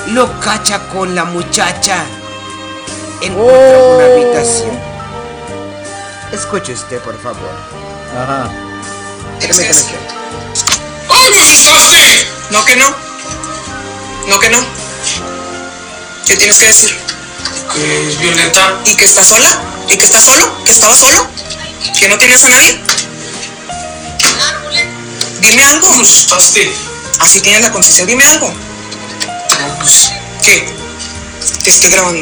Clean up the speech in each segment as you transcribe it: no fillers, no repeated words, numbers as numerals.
lo cacha con la muchacha en una habitación. Escuche usted, por favor. Ajá. ¡Ay, me asustaste! No que no. No que no. ¿Qué tienes que decir? Que es Violeta. ¿Y que estás sola? ¿Y que estás solo? ¿Que estabas solo? ¿Que no tenías a nadie? Dime algo. Me asustaste. Así tienes la concesión, dime algo. No, pues. ¿Qué? Te estoy grabando.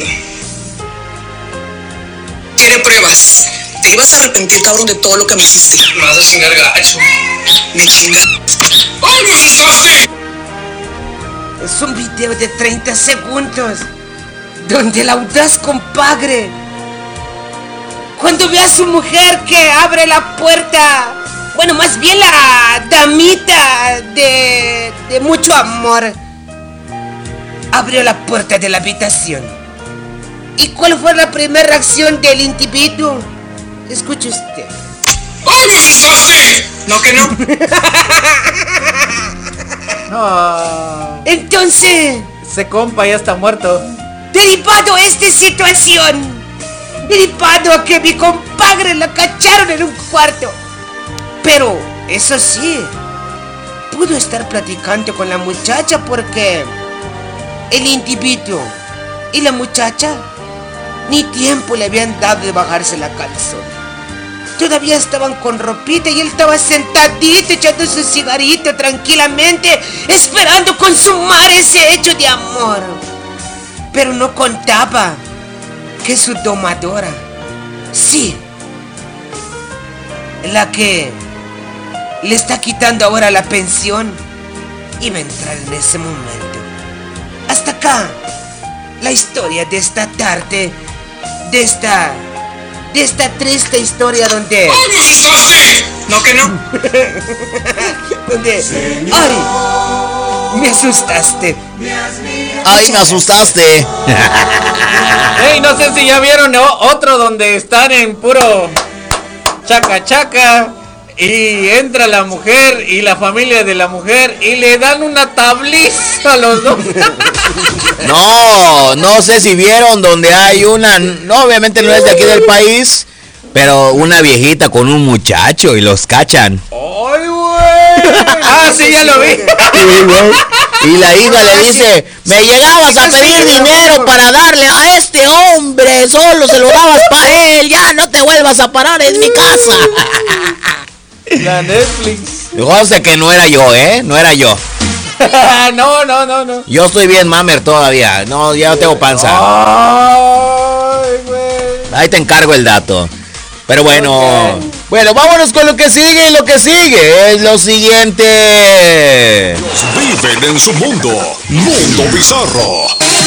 Quiere pruebas. Te ibas a arrepentir, cabrón, de todo lo que me hiciste. Me vas a chingar gacho. Me chingas. ¡Ay, me asustaste! Es un video de 30 segundos donde el audaz compadre, cuando ve a su mujer que abre la puerta, bueno, más bien la damita de mucho amor, abrió la puerta de la habitación. ¿Y cuál fue la primera reacción del individuo? Escuche usted. ¡Ay, me asustaste! No que no. No. Entonces, Ese compa ya está muerto. derivado a esta situación, derivado a que mi compadre la cacharon en un cuarto, pero eso sí, pudo estar platicando con la muchacha porque el individuo y la muchacha ni tiempo le habían dado de bajarse la calzón. Todavía estaban con ropita y él estaba sentadito echando su cigarrito tranquilamente, esperando consumar ese hecho de amor. Pero no contaba que su domadora, sí, la que le está quitando ahora la pensión, iba a entrar en ese momento. Hasta acá la historia de esta tarde, de esta triste historia donde... ¡Ay, me asustaste! No que no. donde... ¡Ay! Me asustaste. ¡Ay, me asustaste! Ey, no sé si ya vieron otro donde están en puro chaca chaca y entra la mujer y la familia de la mujer y le dan una tabliza a los dos. No sé si vieron donde hay una, no, obviamente no es de aquí del país, pero una viejita con un muchacho y los cachan. ¡Ay, güey! Ah, sí, ya lo vi. Y la hija le dice, me llegabas a pedir dinero para darle a este hombre, solo se lo dabas para él, ya no te vuelvas a parar en mi casa. La Netflix. José, que no era yo, no era yo. No. Yo estoy bien mamer todavía, no, ya no tengo panza. Ay, güey. Ahí te encargo el dato. Pero bueno, Okay. Bueno, vámonos con lo que sigue. Lo que sigue es lo siguiente. Viven en su mundo bizarro.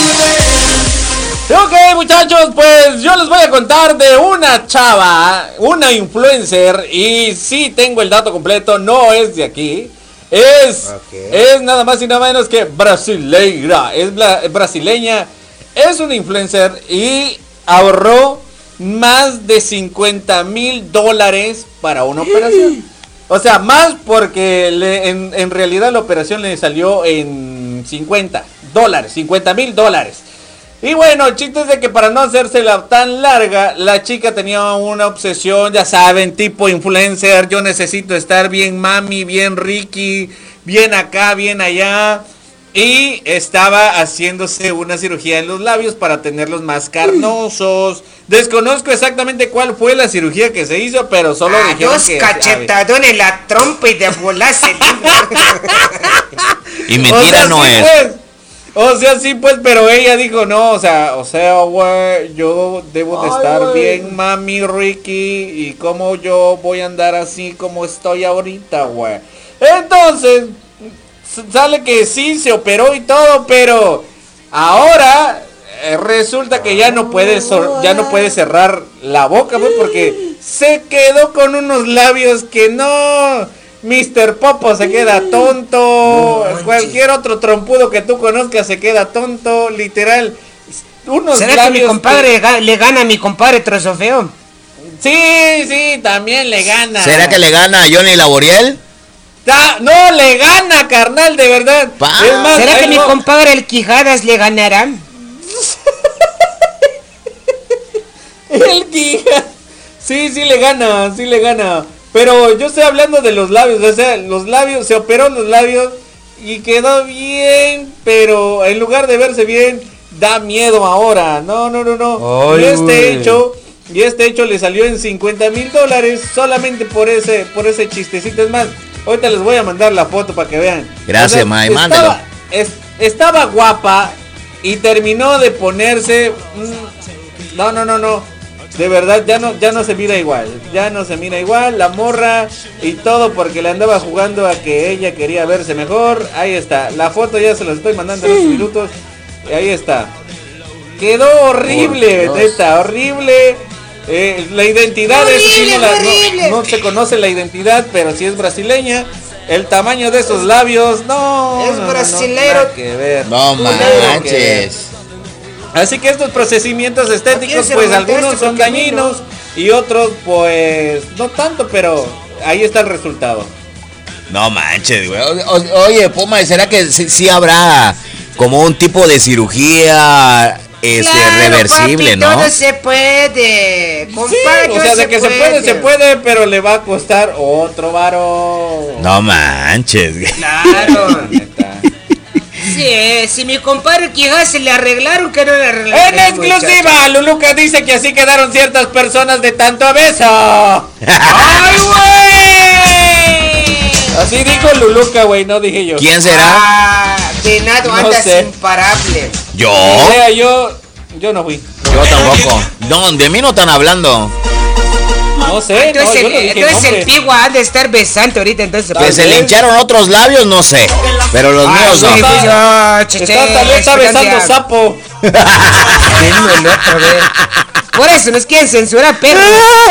Ok, muchachos, pues yo les voy a contar de una chava, una influencer, y sí tengo el dato completo, no es de aquí. Es nada más y nada menos que brasileira, es brasileña, es una influencer y ahorró más de $50,000 para una operación. O sea, más porque en realidad la operación le salió en $50,000. Y bueno, el chiste es de que para no hacérsela tan larga, la chica tenía una obsesión, ya saben, tipo influencer. Yo necesito estar bien mami, bien Ricky, bien acá, bien allá. Y estaba haciéndose una cirugía en los labios para tenerlos más carnosos. Desconozco exactamente cuál fue la cirugía que se hizo, pero solo dijeron dos cachetadones en la trompa y de volarse. Y mentira no es. Pues, o sea, sí, pues, pero ella dijo, no, o sea, güey, yo debo de estar bien, mami, Ricky, y cómo yo voy a andar así como estoy ahorita, güey. Entonces, sale que sí, se operó y todo, pero ahora resulta que ya no puede cerrar la boca, güey, porque se quedó con unos labios que no... Mr. Popo se queda tonto. Cualquier otro trompudo que tú conozcas se queda tonto. Literal. ¿Será que mi compadre le gana a mi compadre Trozofeo? Sí, también le gana. ¿Será que le gana a Johnny Laboriel? No le gana, carnal, de verdad. Es más, ¿Será que ahí mi no- compadre el Quijadas le ganará? El Guija. Sí le gana. Pero yo estoy hablando de los labios. O sea, los labios, se operó los labios y quedó bien. Pero en lugar de verse bien, da miedo ahora. No. Ay, Y este hecho le salió en $50,000 solamente por ese chistecito. Es más, ahorita les voy a mandar la foto para que vean. Gracias, May, mándalo. Estaba guapa y terminó de ponerse. No. De verdad, ya no se mira igual. Ya no se mira igual. La morra y todo porque le andaba jugando a que ella quería verse mejor. Ahí está. La foto ya se la estoy mandando en unos minutos. Ahí está. Quedó horrible, neta, horrible. La identidad no se conoce la identidad, pero sí es brasileña. El tamaño de esos labios, no. Es brasilero. Nada que ver. No Nada que ver. manches. Así que estos procedimientos ¿A estéticos, quién se pues lo algunos mandaste? son Porque a mí dañinos y otros, pues no tanto, pero ahí está el resultado. No manches, güey. Oye, Puma, ¿será que sí habrá como un tipo de cirugía reversible, papi, no? todo se puede, Sí, compadre, o sea, todo de que se puede, pero le va a costar otro varón. No manches, güey. Claro. Neta. Sí, si mi compadre Quijadas se le arreglaron, que no le arreglaron. En exclusiva, Luluca dice que así quedaron ciertas personas de tanto beso. ¡Ay, güey! Así dijo Luluca, güey, no dije yo. ¿Quién será? Ah, de nada No andas sé. imparable. ¿Yo? O sea, yo no fui. Yo tampoco. No, de mí no están hablando. No sé, Entonces, yo no dije entonces el nombre. Pigua ha de estar besante ahorita, entonces. Que se le hincharon otros labios, no sé. Pero los míos sí, no. pues yo, Tal vez está besando sapo. Por eso nos quieren censurar, perro.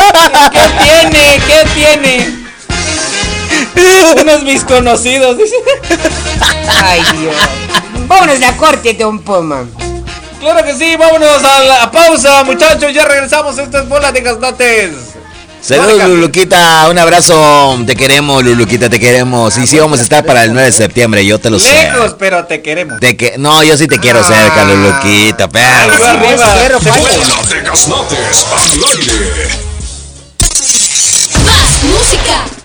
¿Qué tiene? Unos mis conocidos, dice. Ay, Dios. Vámonos a corte, don Poma. Claro que sí, vámonos a la pausa, muchachos. Ya regresamos. Esto es Bola de Gaznates. Saludos, Luluquita, un abrazo, te queremos, Luluquita, te queremos. Y sí vamos a estar para el 9 de septiembre, yo te lo sé. Lejos, pero te queremos. No, yo sí te quiero cerca, Luluquita, perro. Arriba. Bola de Gaznates al aire. Más música,